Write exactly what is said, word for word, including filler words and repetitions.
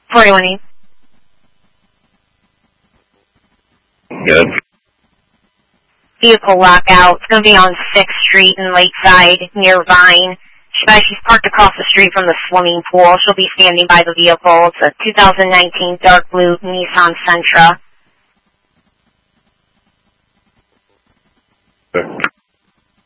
forty-one E. Good. Vehicle lockout. It's going to be on sixth Street in Lakeside near Vine. She, she's parked across the street from the swimming pool. She'll be standing by the vehicle. It's a two thousand nineteen dark blue Nissan Sentra.